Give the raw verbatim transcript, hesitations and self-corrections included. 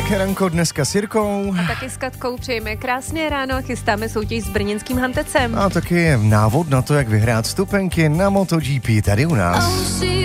Hezké ranko dneska s Jirkou. A taky s Katkou přejeme krásné ráno a chystáme soutěž s brněnským Hantecem. A taky návod na to, jak vyhrát vstupenky na MotoGP tady u nás.